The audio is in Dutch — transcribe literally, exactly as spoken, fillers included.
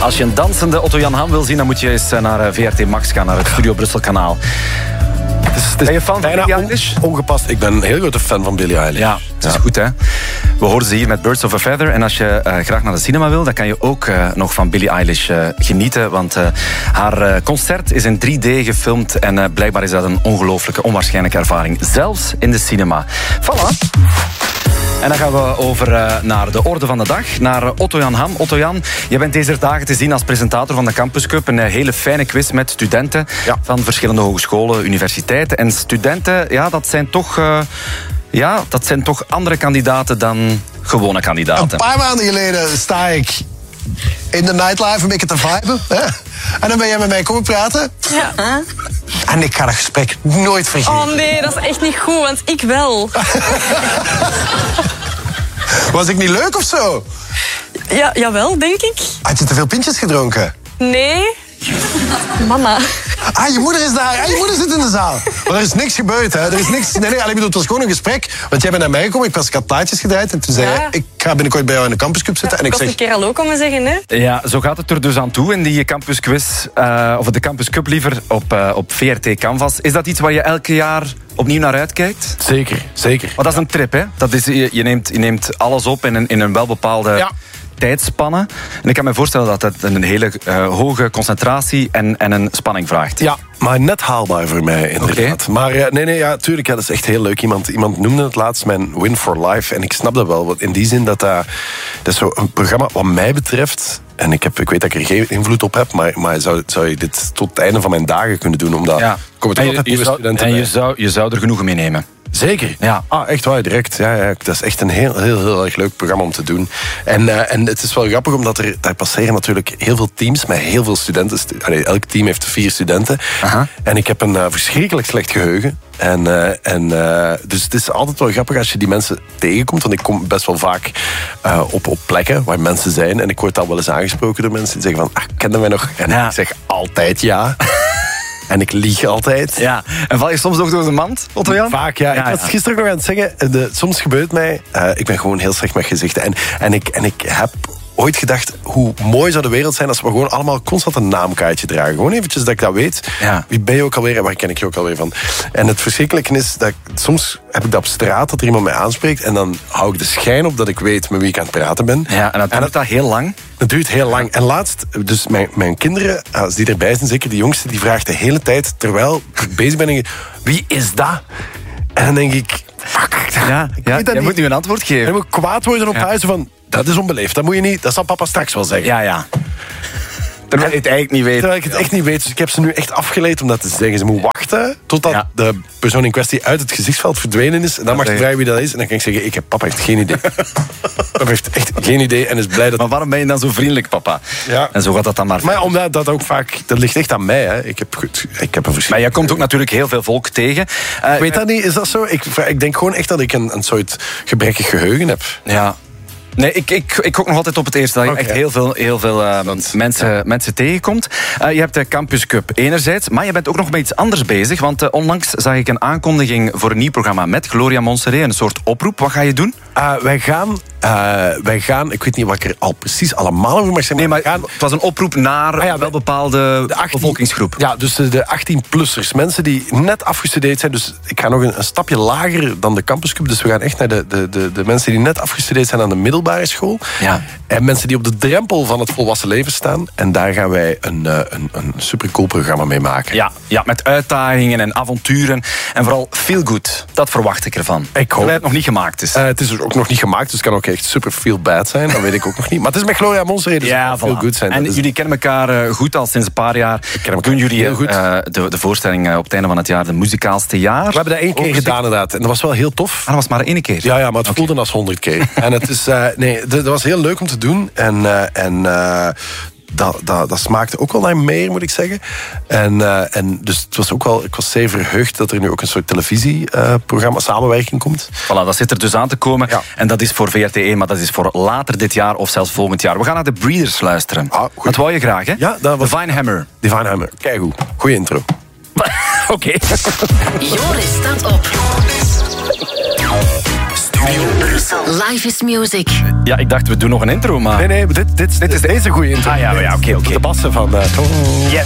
Als je een dansende Otto-Jan Ham wil zien, dan moet je eens naar V R T Max gaan, naar het Studio Brussel kanaal. Het is, het is ben je fan van Billie Eilish? Ongepast. Ik ben een heel grote fan van Billie Eilish. Ja, het is ja. goed, hè. We hoorden ze hier met Birds of a Feather. En als je uh, graag naar de cinema wil, dan kan je ook uh, nog van Billie Eilish uh, genieten. Want uh, haar uh, concert is in drie D gefilmd. En uh, blijkbaar is dat een ongelooflijke, onwaarschijnlijke ervaring. Zelfs in de cinema. Voilà. En dan gaan we over uh, naar de orde van de dag, naar uh, Otto-Jan Ham. Otto-Jan, je bent deze dagen te zien als presentator van de Campus Cup. Een uh, hele fijne quiz met studenten ja. van verschillende hogescholen, universiteiten. En studenten, ja, dat zijn toch... Uh, ja, dat zijn toch andere kandidaten dan gewone kandidaten. Een paar maanden geleden sta ik in de nightlife een beetje te viben. Hè? En dan ben jij met mij komen praten. Ja. Huh? En ik ga dat gesprek nooit vergeten. Oh nee, dat is echt niet goed, want ik wel. Was ik niet leuk of zo? Ja, jawel, denk ik. Had je te veel pintjes gedronken? Nee. Mama. Ah, je moeder is daar. Ah, je moeder zit in de zaal. Maar er is niks gebeurd, hè. Er is niks... Nee, nee, alleen bedoel, het was gewoon een gesprek. Want jij bent naar mij gekomen, ik was, ik had plaatjes gedraaid. En toen zei ja. je, ik ga binnenkort bij jou in de campuscup zitten. Ja, en ik ik was zeg... een keer hallo komen zeggen, hè. Ja, zo gaat het er dus aan toe in die campusquiz. Uh, of de Campus Cup liever, op, uh, op V R T Canvas. Is dat iets waar je elke jaar opnieuw naar uitkijkt? Zeker, zeker. Maar dat is een trip, hè. Dat is, je, je, neemt, je neemt alles op in een, in een welbepaalde... Ja. tijdspannen. En ik kan me voorstellen dat het een hele uh, hoge concentratie en, en een spanning vraagt. Ja, maar net haalbaar voor mij, inderdaad. Okay. Maar uh, nee, nee, ja, tuurlijk, ja, dat is echt heel leuk. Iemand, iemand noemde het laatst mijn Win for Life. En ik snap dat wel. Want in die zin dat dat... Dat is zo een programma wat mij betreft... En ik, heb, ik weet dat ik er geen invloed op heb, maar, maar zou, zou je dit tot het einde van mijn dagen kunnen doen? Omdat ja. komen toch altijd nieuwe studenten En bij. je zou, je zou er genoegen mee nemen. Zeker. Ja. Ah, echt waar, direct. Ja, ja, dat is echt een heel, heel, heel erg leuk programma om te doen. En, uh, en het is wel grappig, omdat er daar passeren natuurlijk heel veel teams met heel veel studenten. Allee, elk team heeft vier studenten. Aha. En ik heb een uh, verschrikkelijk slecht geheugen. En, uh, en, uh, dus het is altijd wel grappig als je die mensen tegenkomt. Want ik kom best wel vaak uh, op, op plekken waar mensen zijn. En ik word al wel eens aangesproken door mensen die zeggen van... Ah, kenden wij nog? En ja. ik zeg altijd ja. En ik lieg altijd. Ja. En val je soms nog door de mand, Otto-Jan? Vaak, ja. ja ik was ja. gisteren nog aan het zeggen... De, soms gebeurt mij... Uh, ik ben gewoon heel slecht met gezichten. En, en, ik, en ik heb... ooit gedacht, hoe mooi zou de wereld zijn als we gewoon allemaal constant een naamkaartje dragen. Gewoon eventjes dat ik dat weet. Ja. Wie ben je ook alweer en waar ken ik je ook alweer van? En het verschrikkelijke is dat ik, soms heb ik dat op straat, dat er iemand mij aanspreekt en dan hou ik de schijn op dat ik weet met wie ik aan het praten ben. Ja, en dat duurt dat heel lang? Dat duurt heel lang. En laatst, dus mijn, mijn kinderen, als die erbij zijn, zeker de jongste, die vraagt de hele tijd, terwijl ik bezig ben, wie is dat? En dan denk ik... Fuck, ja, ik ja, weet dat jij niet. moet nu een antwoord geven. En moet kwaad worden op ja. huizen van... Dat is onbeleefd, dat moet je niet. Dat zal papa straks wel zeggen. Ja, ja. Terwijl je het eigenlijk niet weet. Terwijl ik het echt niet weet. Dus ik heb ze nu echt afgeleid om dat te zeggen. Ze moet wachten totdat ja. de persoon in kwestie uit het gezichtsveld verdwenen is. En dan mag je vragen wie dat is. En dan kan ik zeggen, ik heb, papa heeft geen idee. Papa heeft echt geen idee en is blij dat... Maar waarom ben je dan zo vriendelijk, papa? Ja. En zo gaat dat dan maar... Maar omdat dat ook vaak... Dat ligt echt aan mij, hè. Ik heb, goed, ik heb een verschil. Maar jij komt ook natuurlijk heel veel volk tegen. Uh, ik weet dat niet, is dat zo? Ik, ik denk gewoon echt dat ik een, een soort gebrekkig geheugen heb. Ja. Nee, ik, ik, ik ook nog altijd op het eerste dat je okay. echt heel veel, heel veel uh, mensen, ja. mensen tegenkomt. Uh, je hebt de Campus Cup enerzijds, maar je bent ook nog met iets anders bezig. Want uh, onlangs zag ik een aankondiging voor een nieuw programma met Gloria Monserrat. Een soort oproep. Wat ga je doen? Uh, wij, gaan, uh, wij gaan, ik weet niet wat ik er al precies allemaal over mag zeggen. Nee, maar gaan, het was een oproep naar ah, ja, wel bepaalde de achttien, bevolkingsgroep. Ja, dus de achttien-plussers. Mensen die net afgestudeerd zijn. Dus ik ga nog een, een stapje lager dan de Campus Cup. Dus we gaan echt naar de, de, de, de mensen die net afgestudeerd zijn aan de middelbare school. Ja. En mensen die op de drempel van het volwassen leven staan. En daar gaan wij een, een, een supercool programma mee maken. Ja, ja, met uitdagingen en avonturen. En vooral feel good. Dat verwacht ik ervan. Ik hoop. Terwijl het nog niet gemaakt is. Uh, het is ook nog niet gemaakt, dus het kan ook echt super feel bad zijn. Dat weet ik ook nog niet. Maar het is met Gloria Monserrat, dus ja, het kan voilà. feel good zijn. En is... jullie kennen elkaar uh, goed al sinds een paar jaar. Doen jullie heel goed. Uh, de, de voorstelling uh, op het einde van het jaar, de muzikaalste jaar? We hebben dat één keer gedaan inderdaad. En dat was wel heel tof. Ah, dat was maar één keer? Ja, ja maar het okay. voelde als honderd keer. En het is, uh, nee, dat was heel leuk om te doen. En, uh, en uh, dat, dat, dat smaakte ook wel naar meer, moet ik zeggen. En, uh, en dus het was ook wel, ik was zeer verheugd dat er nu ook een soort televisieprogramma, uh, samenwerking komt. Voilà, dat zit er dus aan te komen. Ja. En dat is voor V R T één, maar dat is voor later dit jaar of zelfs volgend jaar. We gaan naar de Breeders luisteren. Ah, dat wou je graag, hè? Ja, dat was... Divine Hammer. Divine Hammer, kijk hoe. Goeie intro. Oké. Okay. Joris staat op. Brussel. Life is music. Ja, ik dacht, we doen nog een intro, maar... Nee, nee, dit, dit, dit is deze goede intro. Ah ja, ja, oké, oké. De bassen van... Uh, Yes.